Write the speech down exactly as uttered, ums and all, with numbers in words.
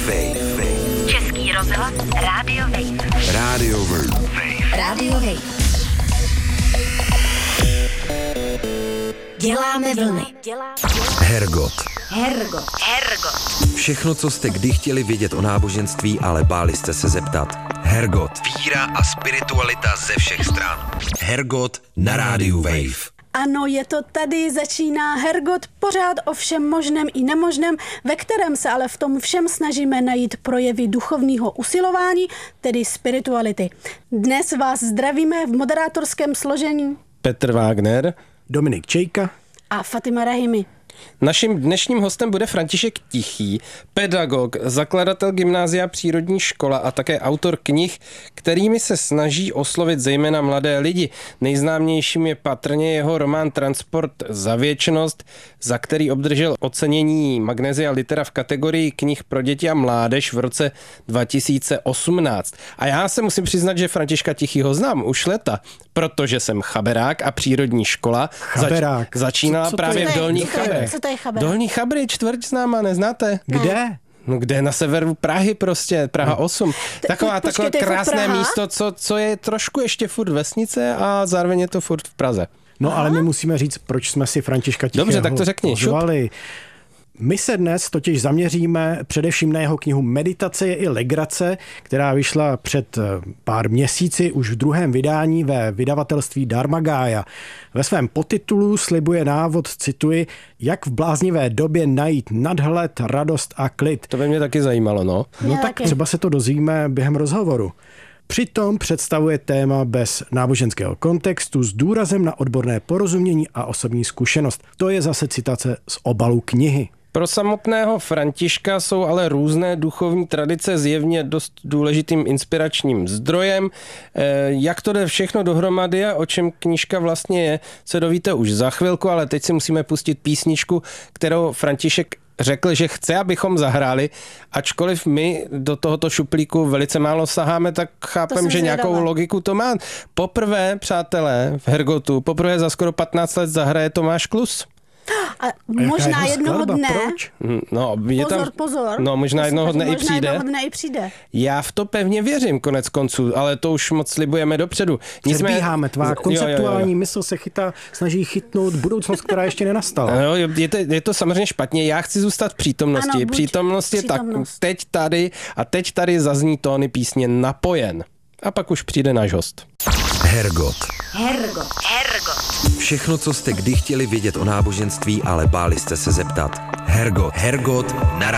Wave. Český rozhlas Radio Wave. Radio Wave. Radio Wave. Děláme vlny. Hergot. Hergot. Hergot. Všechno, co jste kdy chtěli vědět o náboženství, ale báli jste se zeptat. Hergot. Víra a spiritualita ze všech stran. Hergot na rádiu Wave. Ano, je to tady, začíná Hergot, pořád o všem možném i nemožném, ve kterém se ale v tom všem snažíme najít projevy duchovního usilování, tedy spirituality. Dnes vás zdravíme v moderátorském složení Petr Wagner, Dominik Čejka a Fatima Rahimi. Naším dnešním hostem bude František Tichý, pedagog, zakladatel gymnázia Přírodní škola a také autor knih, kterými se snaží oslovit zejména mladé lidi. Nejznámějším je patrně jeho román Transport za věčnost, za který obdržel ocenění Magnesia Litera v kategorii knih pro děti a mládež v roce dva tisíce osmnáct. A já se musím přiznat, že Františka Tichýho znám už leta, protože jsem chaberák a Přírodní škola Chaberák. Zač- začínala Co- co to právě je? v Dolních Co to je? Chabrech. Co to je chaberák? Dolní Chabry, čtvrť známa, neznáte? Kde? No kde? Na severu Prahy prostě, Praha osm. Taková, počkej, takové to je furt krásné Praha? místo, co, co je trošku ještě furt vesnice a zároveň je to furt v Praze. No ale my musíme říct, proč jsme si Františka Tichého Dobře, tak to řekni, šup. pozvali. My se dnes totiž zaměříme především na jeho knihu Meditace je i legrace, která vyšla před pár měsíci už v druhém vydání ve vydavatelství Dharmagája. Ve svém podtitulu slibuje návod, cituji, jak v bláznivé době najít nadhled, radost a klid. To by mě taky zajímalo, no. No Mě tak taky. třeba se to dozvíme během rozhovoru. Přitom představuje téma bez náboženského kontextu s důrazem na odborné porozumění a osobní zkušenost. To je zase citace z obalu knihy. Pro samotného Františka jsou ale různé duchovní tradice zjevně dost důležitým inspiračním zdrojem. Jak to jde všechno dohromady a o čem knížka vlastně je, se dovíte už za chvilku, ale teď si musíme pustit písničku, kterou František řekl, že chce, abychom zahráli, ačkoliv my do tohoto šuplíku velice málo saháme, tak chápem, že zvědavá. nějakou logiku to má. Poprvé, přátelé, v Hergotu, poprvé za skoro patnáct let zahraje Tomáš Klus. A možná jeho jednoho skladba? dne, Proč? No, je pozor, tam, pozor. No, možná jednoho dne i možná přijde. jednoho dne i přijde. Já v to pevně věřím konec konců, ale to už moc slibujeme dopředu. Předbíháme, tvá Jo, konceptuální jo, jo. mysl se chytá, snaží chytnout budoucnost, která ještě nenastala. Jo, je, to, je to samozřejmě špatně. Já chci zůstat v přítomnosti. Ano, buď Přítomnost je tak přítomnost. teď tady a teď tady zazní tóny písně Napojen. A pak už přijde náš host. Hergot. Hergot. Hergot. Všechno, co jste kdy chtěli vědět o náboženství, ale báli jste se zeptat. Hergot. Hergot na rádiu